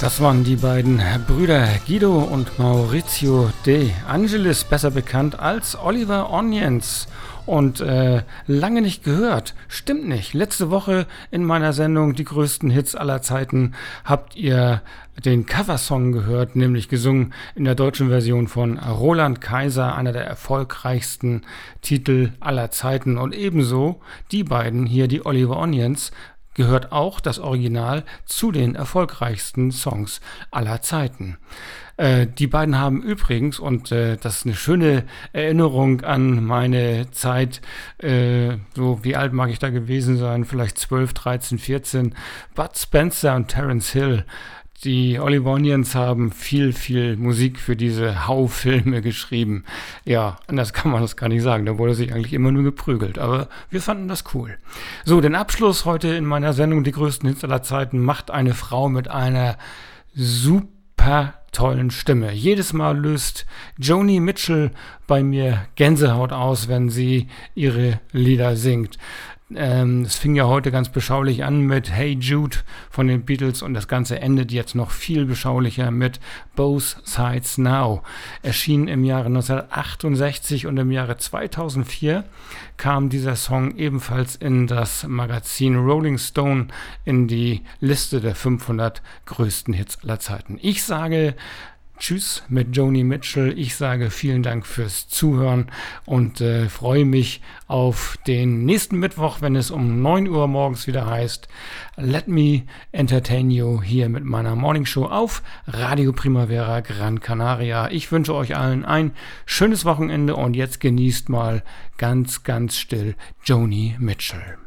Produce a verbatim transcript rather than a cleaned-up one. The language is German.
Das waren die beiden Brüder Guido und Maurizio De Angelis, besser bekannt als Oliver Onions. Und äh, lange nicht gehört. Stimmt nicht. Letzte Woche in meiner Sendung Die größten Hits aller Zeiten habt ihr den Coversong gehört, nämlich gesungen in der deutschen Version von Roland Kaiser, einer der erfolgreichsten Titel aller Zeiten. Und ebenso die beiden hier, die Oliver Onions, gehört auch das Original zu den erfolgreichsten Songs aller Zeiten. Äh, die beiden haben übrigens, und äh, das ist eine schöne Erinnerung an meine Zeit, äh, so wie alt mag ich da gewesen sein, vielleicht zwölf, dreizehn, vierzehn, Bud Spencer und Terence Hill. Die Oliver Onions haben viel, viel Musik für diese Hau-Filme geschrieben. Ja, anders kann man das gar nicht sagen. Da wurde sich eigentlich immer nur geprügelt. Aber wir fanden das cool. So, den Abschluss heute in meiner Sendung Die größten Hits aller Zeiten macht eine Frau mit einer super tollen Stimme. Jedes Mal löst Joni Mitchell bei mir Gänsehaut aus, wenn sie ihre Lieder singt. Ähm, es fing ja heute ganz beschaulich an mit Hey Jude von den Beatles und das Ganze endet jetzt noch viel beschaulicher mit Both Sides Now. Erschien im Jahre neunzehnhundertachtundsechzig und im Jahre zweitausendvier kam dieser Song ebenfalls in das Magazin Rolling Stone in die Liste der fünfhundert größten Hits aller Zeiten. Ich sage Tschüss mit Joni Mitchell. Ich sage vielen Dank fürs Zuhören und äh, freue mich auf den nächsten Mittwoch, wenn es um neun Uhr morgens wieder heißt Let Me Entertain You hier mit meiner Morningshow auf Radio Primavera Gran Canaria. Ich wünsche euch allen ein schönes Wochenende und jetzt genießt mal ganz, ganz still Joni Mitchell.